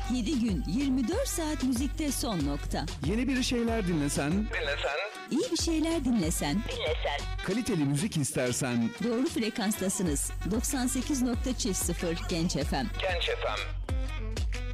7 gün 24 saat müzikte son nokta. Yeni bir şeyler dinlesen, İyi bir şeyler dinlesen, kaliteli müzik istersen, doğru frekanstasınız. 98.0 Genç FM. Genç FM.